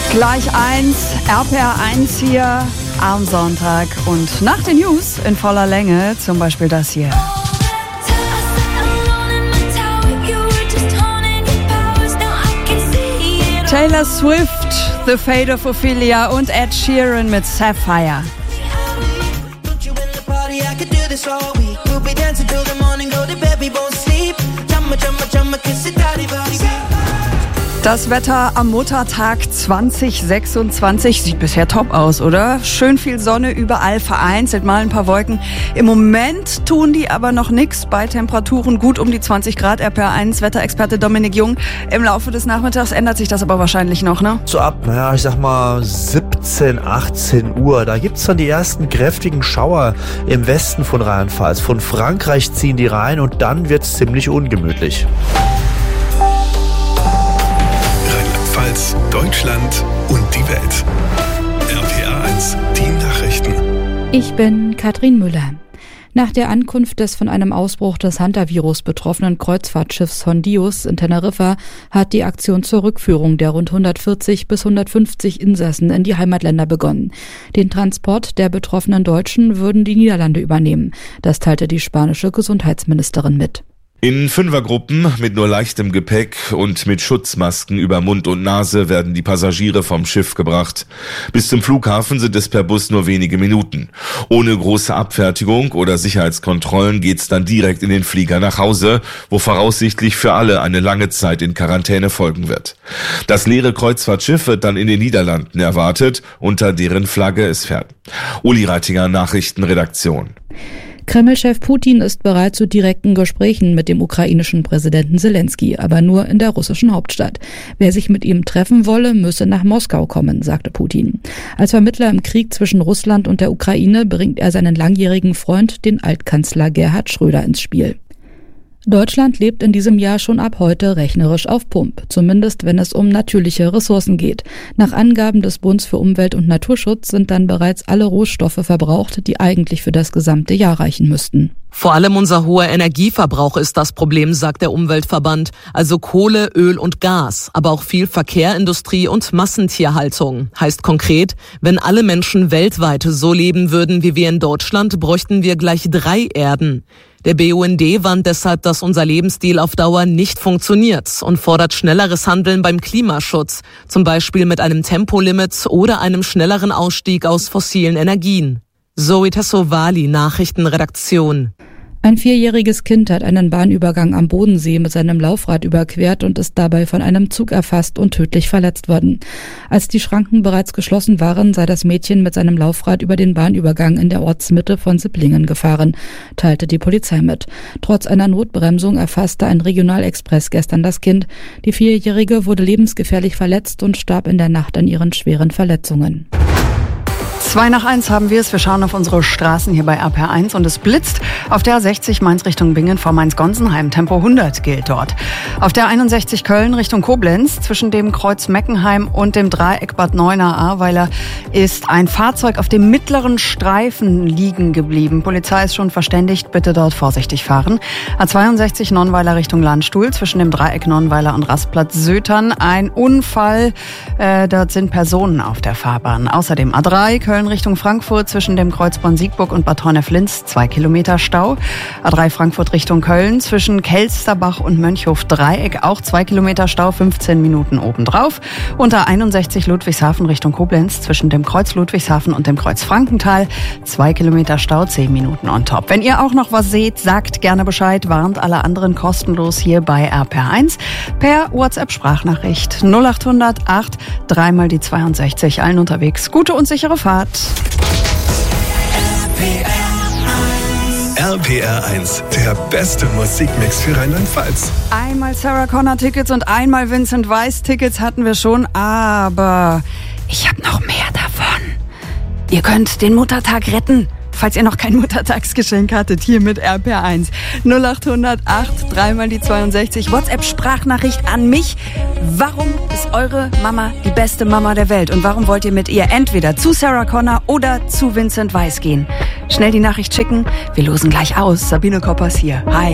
Gleich 1, RPR 1 hier am Sonntag und nach den News in voller Länge, zum Beispiel das hier. Taylor Swift, The Fate of Ophelia und Ed Sheeran mit Sapphire. Das Wetter am Muttertag 2026 sieht bisher top aus, oder? Schön viel Sonne überall, vereinzelt mal ein paar Wolken. Im Moment tun die aber noch nichts bei Temperaturen gut um die 20 Grad. RPR1 Wetterexperte Dominik Jung. Im Laufe des Nachmittags ändert sich das aber wahrscheinlich noch, ne? So ab, ich sag mal 17, 18 Uhr. Da gibt's dann die ersten kräftigen Schauer im Westen von Rheinland-Pfalz. Von Frankreich ziehen die rein und dann wird's ziemlich ungemütlich. Deutschland und die Welt. RPR1, die Nachrichten. Ich bin Katrin Müller. Nach der Ankunft des von einem Ausbruch des Hantavirus betroffenen Kreuzfahrtschiffs Hondius in Teneriffa hat die Aktion zur Rückführung der rund 140 bis 150 Insassen in die Heimatländer begonnen. Den Transport der betroffenen Deutschen würden die Niederlande übernehmen. Das teilte die spanische Gesundheitsministerin mit. In Fünfergruppen mit nur leichtem Gepäck und mit Schutzmasken über Mund und Nase werden die Passagiere vom Schiff gebracht. Bis zum Flughafen sind es per Bus nur wenige Minuten. Ohne große Abfertigung oder Sicherheitskontrollen geht's dann direkt in den Flieger nach Hause, wo voraussichtlich für alle eine lange Zeit in Quarantäne folgen wird. Das leere Kreuzfahrtschiff wird dann in den Niederlanden erwartet, unter deren Flagge es fährt. Uli Reitinger, Nachrichtenredaktion. Kreml-Chef Putin ist bereit zu direkten Gesprächen mit dem ukrainischen Präsidenten Zelensky, aber nur in der russischen Hauptstadt. Wer sich mit ihm treffen wolle, müsse nach Moskau kommen, sagte Putin. Als Vermittler im Krieg zwischen Russland und der Ukraine bringt er seinen langjährigen Freund, den Altkanzler Gerhard Schröder, ins Spiel. Deutschland lebt in diesem Jahr schon ab heute rechnerisch auf Pump, zumindest wenn es um natürliche Ressourcen geht. Nach Angaben des Bundes für Umwelt und Naturschutz sind dann bereits alle Rohstoffe verbraucht, die eigentlich für das gesamte Jahr reichen müssten. Vor allem unser hoher Energieverbrauch ist das Problem, sagt der Umweltverband. Also Kohle, Öl und Gas, aber auch viel Verkehr, Industrie und Massentierhaltung. Heißt konkret, wenn alle Menschen weltweit so leben würden wie wir in Deutschland, bräuchten wir gleich 3 Erden. Der BUND warnt deshalb, dass unser Lebensstil auf Dauer nicht funktioniert und fordert schnelleres Handeln beim Klimaschutz, zum Beispiel mit einem Tempolimit oder einem schnelleren Ausstieg aus fossilen Energien. Zoe Tassovali, Nachrichtenredaktion. Ein 4-jähriges Kind hat einen Bahnübergang am Bodensee mit seinem Laufrad überquert und ist dabei von einem Zug erfasst und tödlich verletzt worden. Als die Schranken bereits geschlossen waren, sei das Mädchen mit seinem Laufrad über den Bahnübergang in der Ortsmitte von Sipplingen gefahren, teilte die Polizei mit. Trotz einer Notbremsung erfasste ein Regionalexpress gestern das Kind. Die 4-Jährige wurde lebensgefährlich verletzt und starb in der Nacht an ihren schweren Verletzungen. 2:01 haben wir es. Wir schauen auf unsere Straßen hier bei RPR1 und es blitzt. Auf der 60 Mainz Richtung Bingen vor Mainz-Gonsenheim. Tempo 100 gilt dort. Auf der 61 Köln Richtung Koblenz zwischen dem Kreuz Meckenheim und dem Dreieck Bad Neuenahr-Ahrweiler ist ein Fahrzeug auf dem mittleren Streifen liegen geblieben. Polizei ist schon verständigt, bitte dort vorsichtig fahren. A62 Nonnweiler Richtung Landstuhl zwischen dem Dreieck Nonnweiler und Rastplatz Sötern. Ein Unfall, dort sind Personen auf der Fahrbahn. Außerdem A3 Köln Richtung Frankfurt zwischen dem Kreuz Bonn-Siegburg und Bad Honnef-Linz 2 Kilometer Stau. A3 Frankfurt Richtung Köln zwischen Kelsterbach und Mönchhof-Dreieck auch 2 Kilometer Stau, 15 Minuten obendrauf. Und A61 Ludwigshafen Richtung Koblenz zwischen dem Kreuz Ludwigshafen und dem Kreuz Frankenthal 2 Kilometer Stau, 10 Minuten on top. Wenn ihr auch noch was seht, sagt gerne Bescheid, warnt alle anderen kostenlos hier bei RPR1 per WhatsApp-Sprachnachricht 0800 8 3 mal die 62. Allen unterwegs gute und sichere Fahrt. RPR1, der beste Musikmix für Rheinland-Pfalz. Einmal Sarah Connor Tickets und einmal Vincent Weiss Tickets hatten wir schon, aber ich habe noch mehr davon. Ihr könnt den Muttertag retten, falls ihr noch kein Muttertagsgeschenk hattet, hier mit RPR1. 0800 8 3 mal die 62. WhatsApp-Sprachnachricht an mich. Warum ist eure Mama die beste Mama der Welt? Und warum wollt ihr mit ihr entweder zu Sarah Connor oder zu Vincent Weiss gehen? Schnell die Nachricht schicken. Wir losen gleich aus. Sabine Koppers hier. Hi.